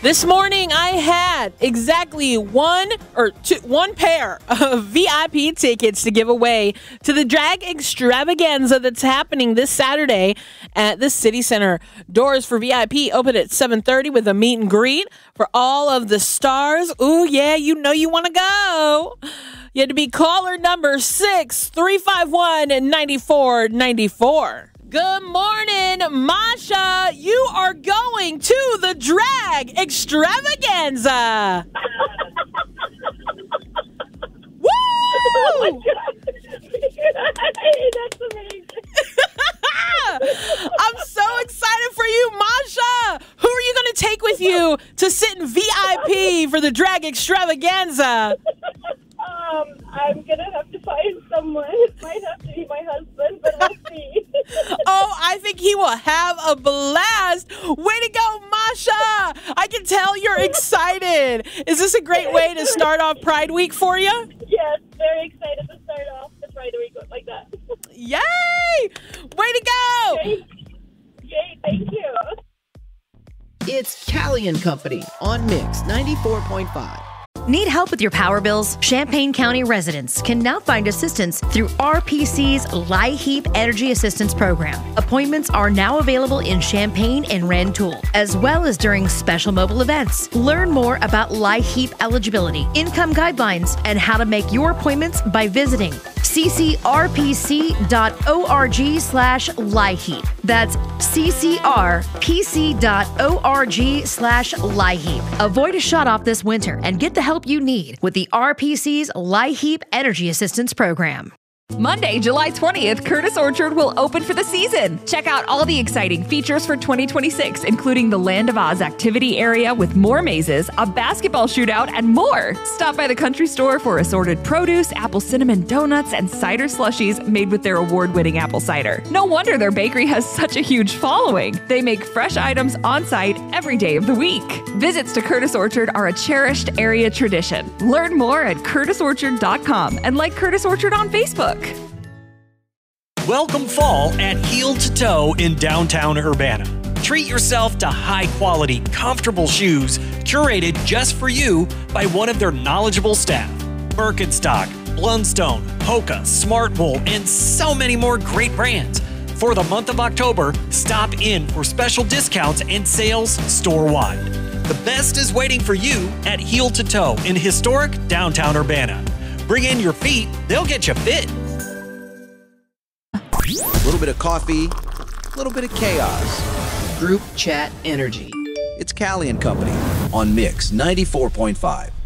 This morning, I had exactly one pair of VIP tickets to give away to the drag extravaganza that's happening this Saturday at the City Center. Doors for VIP open at 7:30 with a meet and greet for all of the stars. Ooh, yeah, you know you want to go. You had to be caller number 6-351-9494. Good morning, Masha. You are going to the drag extravaganza. Woo! Oh my God. That's amazing. I'm so excited for you, Masha. Who are you going to take with you to sit in VIP for the drag extravaganza? I'm going to have to find someone. It might have to be my husband, but we'll see. Oh, I think he will have a blast. Way to go, Masha. I can tell you're excited. Is this a great way to start off Pride Week for you? Yes, very excited to start off the Pride Week like that. Yay! Way to go. Yay, thank you. It's Callie and Company on Mix 94.5. Need help with your power bills? Champaign County residents can now find assistance through RPC's LIHEAP Energy Assistance Program. Appointments are now available in Champaign and Rantoul, as well as during special mobile events. Learn more about LIHEAP eligibility, income guidelines, and how to make your appointments by visiting ccrpc.org/LIHEAP. That's ccrpc.org/LIHEAP. Avoid a shutoff this winter and get the help you need with the RPC's LIHEAP Energy Assistance Program. Monday, July 20th, Curtis Orchard will open for the season. Check out all the exciting features for 2026, including the Land of Oz activity area with more mazes, a basketball shootout, and more. Stop by the country store for assorted produce, apple cinnamon donuts, and cider slushies made with their award-winning apple cider. No wonder their bakery has such a huge following. They make fresh items on site every day of the week. Visits to Curtis Orchard are a cherished area tradition. Learn more at curtisorchard.com and like Curtis Orchard on Facebook. Welcome fall at Heel to Toe in downtown Urbana. Treat yourself to high-quality, comfortable shoes curated just for you by one of their knowledgeable staff. Birkenstock, Blundstone, Hoka, Smartwool, and so many more great brands. For the month of October, stop in for special discounts and sales store-wide. The best is waiting for you at Heel to Toe in historic downtown Urbana. Bring in your feet, they'll get you fit. A little bit of coffee, a little bit of chaos. Group chat energy. It's Callie and Company on Mix 94.5.